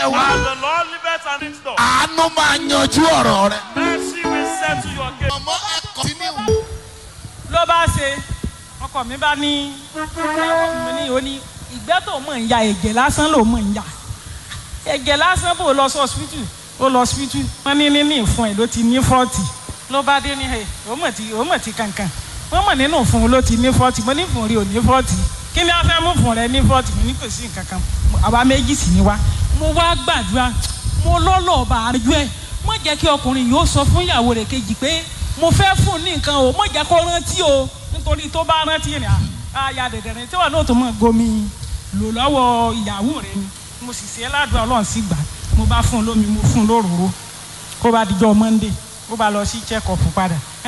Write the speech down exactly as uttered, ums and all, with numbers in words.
ẹ wá. And the Lord liveth and reached up. Àánú máa yanjú ọ̀rọ̀ rẹ. Mercy will settle your case. Ọmọ ẹ kọ́ntínú. ló bá ṣe ọkọ mi bá ní ọkọ mi ní òní ìgbẹ́ tó mọ̀ ń ya ẹ̀jẹ̀ lásán ló mọ̀ ń ya ẹ̀jẹ̀ lásán bò lọ sí hospital ó lọ hospital wọ́n ní nínú ìfun ẹ̀ ló ti ní fọ́ọ̀tì ló bá dé ní ẹ̀ ó mọ̀ tí ó mọ̀ tí kankan wọ́n mọ̀ nínú ìfun ló ti ní fọ́ọ̀tì mo ní ìfun rí ò ní fọ́ọ̀tì kí ni a fẹ́ mú fún rẹ ní fọ́ọ̀tì mi ní kò sí nǹkan kan àwa méjì sì ni wá mo wá gbàdúrà mo lọ́lọ́ bá àjọ ẹ̀ mo jẹ́ kí ọkùnrin yóò sọ fún ìyàwó rẹ̀ kejì pé mo fẹ́ fún ní nǹkan o mo jẹ́ kó rántí o nítorí tó bá rántí rẹ̀ àyà dẹ̀dẹ̀rẹ̀ tí wọ́n náà tó mọ̀ gomi lò lọ́wọ́ ìyàwó rẹ̀ ni mo sì ṣe ládùúgbò ọlọ́run sì gbà mo bá fún un lómi mo fún un lóròró kó bá dijọ́ Monday ó bá lọ sí check up padà.